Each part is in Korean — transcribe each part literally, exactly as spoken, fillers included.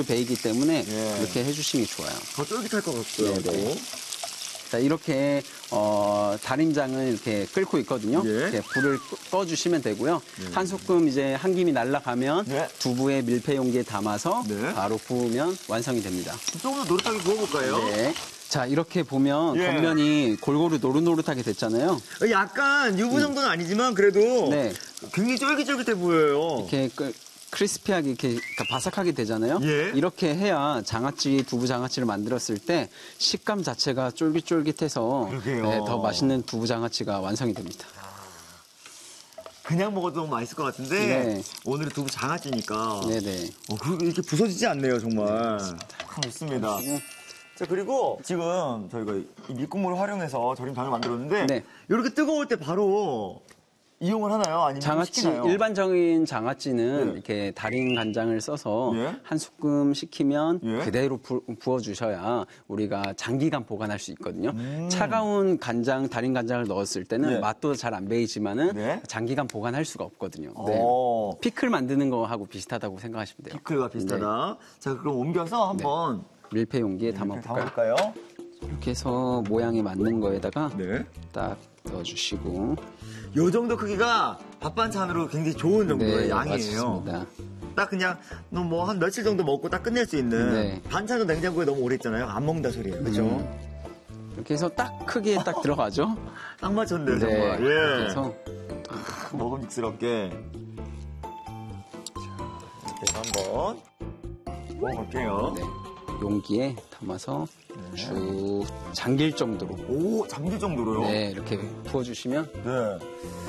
배이기 때문에 예. 이렇게 해주시는 게 좋아요. 더 쫄깃할 것 같고요. 네네. 자, 이렇게 어, 달인장을 이렇게 끓고 있거든요. 예. 이렇게 불을 꺼주시면 되고요. 예. 한 소끔 이제 한 김이 날아가면 네. 두부에 밀폐 용기에 담아서 네. 바로 구우면 완성이 됩니다. 조금 더 노릇하게 구워볼까요? 네. 자, 이렇게 보면 예. 겉면이 골고루 노릇노릇하게 됐잖아요. 약간 유부 정도는 아니지만 그래도 네. 굉장히 쫄깃쫄깃해 보여요. 이렇게 끄- 크리스피하게 이렇게 그러니까 바삭하게 되잖아요. 예. 이렇게 해야 장아찌, 두부 장아찌를 만들었을 때 식감 자체가 쫄깃쫄깃해서 그러게요. 네, 더 맛있는 두부 장아찌가 완성이 됩니다. 그냥 먹어도 너무 맛있을 것 같은데 네. 오늘은 두부 장아찌니까 네네. 어, 그리고 이렇게 부서지지 않네요, 정말. 참 좋습니다. 자, 그리고 지금 저희가 이 밀국물을 활용해서 절임장을 만들었는데 네. 이렇게 뜨거울 때 바로 이용을 하나요? 아니면 장아찌 식히나요? 일반적인 장아찌는 네. 이렇게 달인 간장을 써서 예. 한 스푼 식히면 예. 그대로 부, 부어주셔야 우리가 장기간 보관할 수 있거든요. 음. 차가운 간장, 달인 간장을 넣었을 때는 예. 맛도 잘 안 배이지만은 네. 장기간 보관할 수가 없거든요. 네. 어, 피클 만드는 거하고 비슷하다고 생각하시면 돼요. 피클과 비슷하다. 자, 그럼 옮겨서 한번 밀폐 용기에 이렇게 담아볼까요? 담아볼까요? 이렇게 해서 모양에 맞는 거에다가 네. 딱 넣어주시고. 요 정도 크기가 밥 반찬으로 굉장히 좋은 정도의 네, 양이에요. 맞습니다. 딱 그냥 너 뭐 한 며칠 정도 먹고 딱 끝낼 수 있는 네. 반찬도 냉장고에 너무 오래 있잖아요. 안 먹는다 소리예요. 그렇죠? 음. 이렇게 해서 딱 크기에 딱 들어가죠. 딱 맞췄네요, 네. 정말. 예. 이렇게 해서 먹음직스럽게. 이렇게 해서 한번 먹어볼게요. 네, 용기에 담아서 쭉 잠길 정도로 오, 잠길 정도로요? 네, 이렇게 부어주시면 네.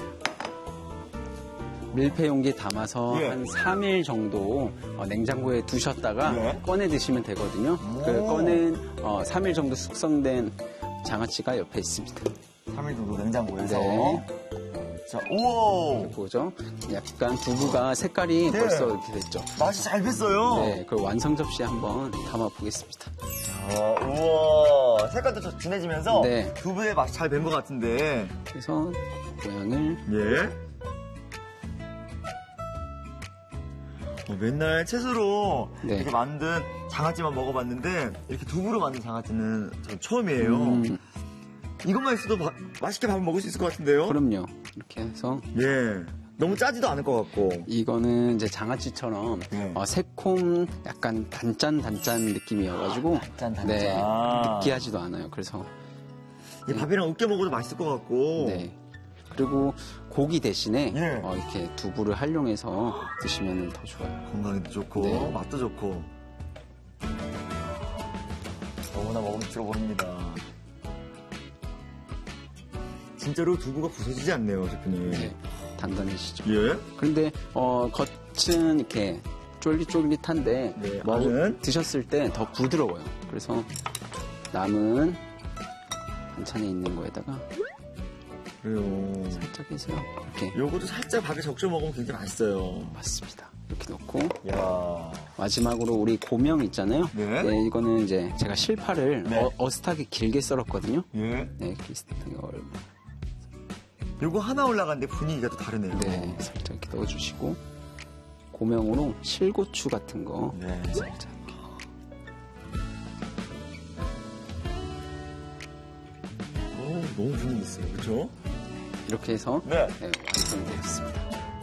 밀폐 용기에 담아서 예. 한 삼 일 정도 어, 냉장고에 두셨다가 예. 꺼내 드시면 되거든요. 오. 그 꺼낸 어, 삼 일 정도 숙성된 장아찌가 옆에 있습니다. 삼 일 정도 냉장고에서. 네. 자, 우와! 보죠. 약간 두부가 색깔이 네. 벌써 이렇게 됐죠. 맛이 잘 뱄어요. 네, 그 완성 접시에 한번 담아 보겠습니다. 아, 우와. 색깔도 좀 진해지면서 네. 두부의 맛이 잘 된 것 같은데. 그래서 모양을 예. 어, 맨날 채소로 네. 이렇게 만든 장아찌만 먹어봤는데 이렇게 두부로 만든 장아찌는 전 처음이에요. 음, 이것만 있어도 마- 맛있게 밥을 먹을 수 있을 것 같은데요? 그럼요. 이렇게 해서 예. 너무 짜지도 않을 것 같고. 이거는 이제 장아찌처럼 네. 어, 새콤 약간 단짠 단짠 느낌이어가지고 단짠, 단짠. 네, 느끼하지도 않아요. 그래서 이 밥이랑 으깨 먹어도 맛있을 것 같고. 네. 그리고 고기 대신에 예. 어, 이렇게 두부를 활용해서 드시면 더 좋아요. 건강에도 좋고 네. 맛도 좋고. 너무나 먹음직스러워 보입니다. 진짜로 두부가 부서지지 않네요, 셰프님. 네, 단단해지죠. 예. 그런데 어, 겉은 이렇게 쫄깃쫄깃한데 네, 먹- 안은? 드셨을 때 더 부드러워요. 그래서 남은 반찬에 있는 거에다가 그래요. 살짝 해서 이렇게 요것도 살짝 밥에 적셔 먹으면 굉장히 맛있어요. 맞습니다. 이렇게 넣고 야. 마지막으로 우리 고명 있잖아요. 네. 이거는 이제 제가 실파를 네. 어, 어슷하게 길게 썰었거든요. 예. 네, 비슷하게 얼- 요거 하나 올라갔는데 분위기가 또 다르네요. 네, 살짝 이렇게 넣어주시고 고명으로 실고추 같은 거 네. 살짝 이렇게. 오, 너무 분위기 있어요. 그렇죠? 이렇게 해서 네. 네, 완성되었습니다.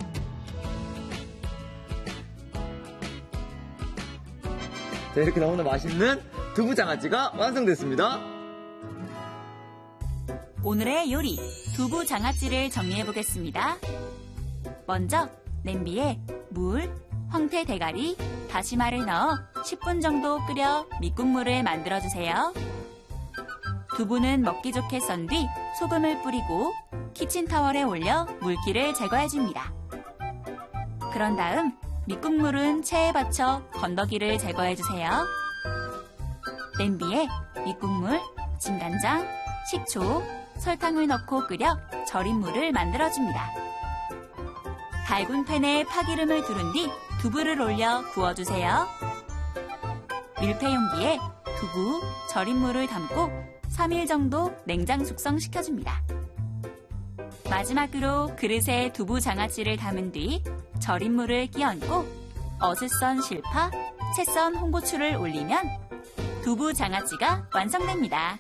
자, 이렇게 너무나 맛있는 두부 장아찌가 완성됐습니다. 오늘의 요리, 두부 장아찌를 정리해보겠습니다. 먼저 냄비에 물, 황태 대가리, 다시마를 넣어 십 분 정도 끓여 밑국물을 만들어주세요. 두부는 먹기 좋게 썬 뒤 소금을 뿌리고 키친타월에 올려 물기를 제거해줍니다. 그런 다음 밑국물은 체에 받쳐 건더기를 제거해주세요. 냄비에 밑국물, 진간장, 식초, 설탕을 넣고 끓여 절임물을 만들어줍니다. 달군 팬에 파기름을 두른 뒤 두부를 올려 구워주세요. 밀폐 용기에 두부, 절임물을 담고 삼 일 정도 냉장 숙성시켜줍니다. 마지막으로 그릇에 두부 장아찌를 담은 뒤 절임물을 끼얹고 어슷 썬 실파, 채썬 홍고추를 올리면 두부 장아찌가 완성됩니다.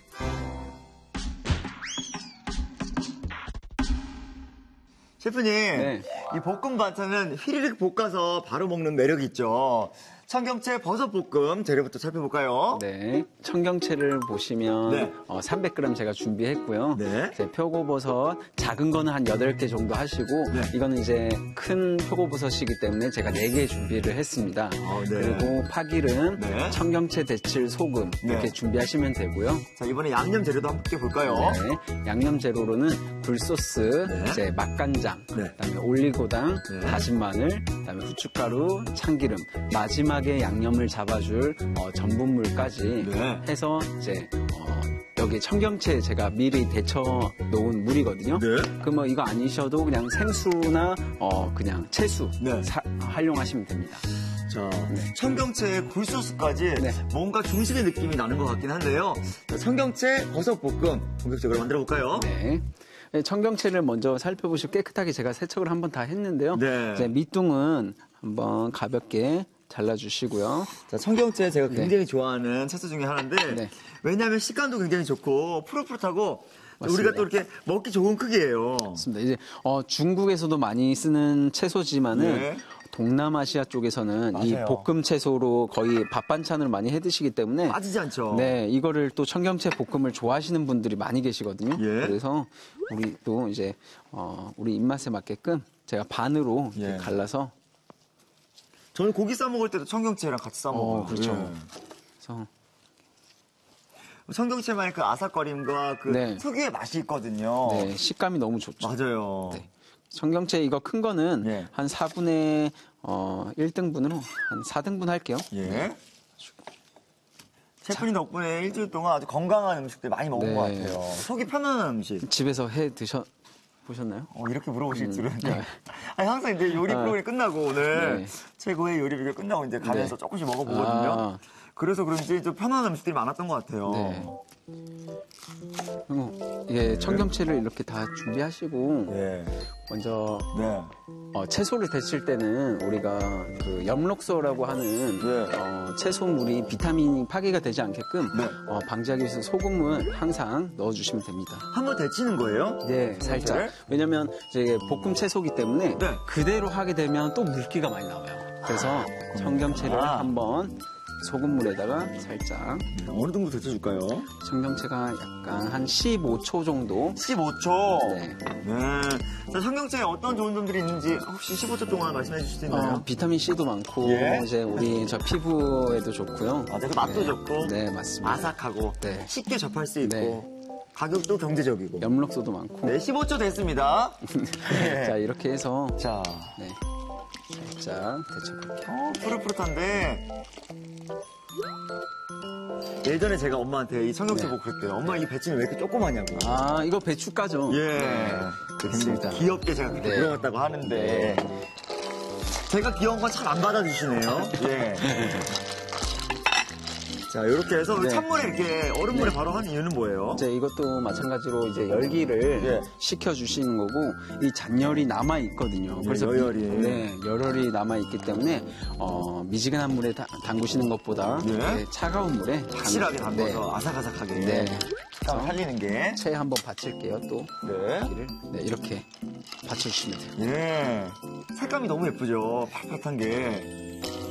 셰프님, 네. 이 볶음 반찬은 휘리릭 볶아서 바로 먹는 매력이 있죠. 청경채 버섯 볶음 재료부터 살펴볼까요? 네, 청경채를 보시면 네. 어, 삼백 그램 제가 준비했고요. 네. 이제 표고버섯 작은 거는 한 여덟 개 정도 하시고 네. 이거는 이제 큰 표고버섯이기 때문에 제가 네 개 준비를 했습니다. 어, 네. 그리고 파기름, 네. 청경채 데칠 소금 이렇게 네. 준비하시면 되고요. 자, 이번에 양념 재료도 함께 볼까요? 네, 양념 재료로는 굴소스, 네. 이제 맛간장, 네. 그다음에 올리고당, 네. 다진 마늘, 그다음에 후춧가루, 참기름, 마지막에 양념을 잡아줄 어, 전분물까지 네. 해서 이제 어, 여기 청경채 제가 미리 데쳐 놓은 물이거든요. 네. 그 뭐 이거 아니셔도 그냥 생수나 어, 그냥 채수 네. 사- 활용하시면 됩니다. 자, 네. 청경채 굴소스까지 네. 뭔가 중식의 느낌이 나는 것 같긴 한데요. 자, 청경채 버섯 볶음 본격적으로 만들어 볼까요? 네. 네, 청경채를 먼저 살펴보시고 깨끗하게 제가 세척을 한번 다 했는데요. 네. 이제 밑둥은 한번 가볍게 잘라주시고요. 자, 청경채 제가 네. 굉장히 좋아하는 채소 중에 하나인데 네. 왜냐하면 식감도 굉장히 좋고 푸릇푸릇하고 맞습니다. 우리가 또 이렇게 먹기 좋은 크기예요. 맞습니다. 이제 어, 중국에서도 많이 쓰는 채소지만은 네. 동남아시아 쪽에서는 이 맞아요. 볶음 채소로 거의 밥 반찬을 많이 해 드시기 때문에 빠지지 않죠. 네, 이거를 또 청경채 볶음을 좋아하시는 분들이 많이 계시거든요. 예. 그래서 우리도 이제 어, 우리 입맛에 맞게끔 제가 반으로 이렇게 예. 갈라서 저는 고기 싸 먹을 때도 청경채랑 같이 싸 먹어요. 어, 그렇죠. 예. 그래서 청경채만의 그 아삭거림과 그 네. 특유의 맛이 있거든요. 네, 식감이 너무 좋죠. 맞아요. 네. 청경채 이거 큰 거는 예. 한 사분의 어, 일 등분으로 한 사 등분 할게요. 예. 셰프님 덕분에 일주일 동안 아주 건강한 음식들 많이 먹은 네. 것 같아요. 속이 편안한 음식. 집에서 해 드셔 보셨나요? 어, 이렇게 물어보실 줄은. 네. 아니, 항상 이제 요리 아. 프로그램이 끝나고 오늘 네. 최고의 요리 비결 끝나고 이제 가면서 네. 조금씩 먹어보거든요. 아. 그래서 그런지 좀 편안한 음식들이 많았던 것 같아요. 네. 그리고 이게 청경채를 이렇게 다 준비하시고 예. 먼저 네. 어, 채소를 데칠 때는 우리가 그 엽록소라고 하는 네. 어, 채소물이 비타민이 파괴가 되지 않게끔 네. 어, 방지하기 위해서 소금을 항상 넣어주시면 됩니다. 한번 데치는 거예요? 네, 살짝. 네. 왜냐면 이제 볶음 채소기 때문에 네. 그대로 하게 되면 또 물기가 많이 나와요. 그래서 청경채를 아. 한번 소금물에다가 살짝 어느 정도 데쳐줄까요? 청경채가 약간 한 십오 초 정도. 십오 초. 네. 네. 자, 청경채에 어떤 좋은 점들이 있는지 혹시 십오 초 동안 말씀해 주실 수 있나요? 어, 비타민 C도 많고 예. 이제 우리 저 피부에도 좋고요. 맞아요. 그 맛도 네. 좋고. 네, 맞습니다. 아삭하고. 네. 쉽게 접할 수 있고. 네. 가격도 경제적이고. 엽록소도 많고. 네, 십오 초 됐습니다. 네. 자, 이렇게 해서 자, 네. 살짝 데쳐볼게요. 어, 푸릇푸릇한데. 예전에 제가 엄마한테 이 청경채 네. 보고 그랬대요. 엄마 이 배추는 왜 이렇게 조그마냐고. 아, 이거 배추가죠? 예. 그렇습니다. 굉장히 귀엽게 제가 그렇게 네. 물어봤다고 하는데. 제가 귀여운 건 잘 안 받아주시네요. 예. 자, 이렇게 해서 네. 찬물에 이렇게 얼음물에 네. 바로 하는 이유는 뭐예요? 이제 이것도 마찬가지로 이제 열기를 예. 식혀주시는 거고 이 잔열이 남아 있거든요. 네, 여열이. 네, 열혈이 남아 있기 때문에 어, 미지근한 물에 다- 담그시는 것보다 예. 이렇게 차가운 물에 확실하게 담- 담궈서 아삭아삭하게. 네. 식감을 살리는 게. 네. 채 한번 받칠게요. 또 네. 여기를 네, 이렇게 받쳐주시면 돼요. 예. 색감이 너무 예쁘죠. 팥팥한 게.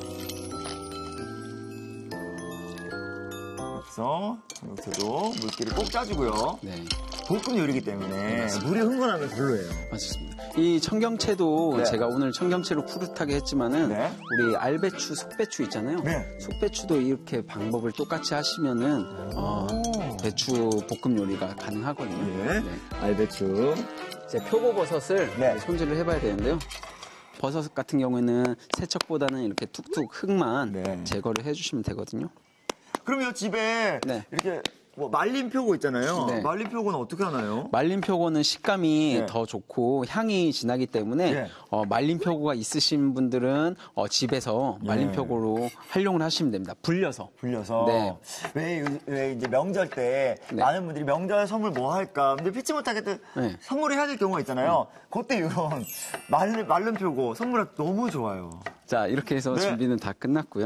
그래서 청경채도 물기를 꼭 짜주고요. 네, 볶음 요리이기 때문에 물이 흥건하면 별로예요. 맞습니다. 이 청경채도 네. 제가 오늘 청경채로 푸릇하게 했지만은 네. 우리 알배추, 속배추 있잖아요. 네. 속배추도 이렇게 방법을 똑같이 하시면은 어, 배추 볶음 요리가 가능하거든요. 예. 네. 알배추. 이제 표고버섯을 네. 손질을 해봐야 되는데요. 버섯 같은 경우에는 세척보다는 이렇게 툭툭 흙만 네. 제거를 해주시면 되거든요. 그러면 집에 네. 이렇게 뭐 말린 표고 있잖아요. 네. 말린 표고는 어떻게 하나요? 말린 표고는 식감이 네. 더 좋고 향이 진하기 때문에 네. 어, 말린 표고가 있으신 분들은 어, 집에서 말린 네. 표고로 활용을 하시면 됩니다. 불려서. 불려서. 네. 왜, 요- 왜 이제 명절 때 네. 많은 분들이 명절 선물 뭐 할까? 근데 피치 못하게 또 네. 선물을 해야 될 경우가 있잖아요. 그때 이런 마른, 마른 표고 선물하기 너무 좋아요. 자, 이렇게 해서 네. 준비는 다 끝났고요.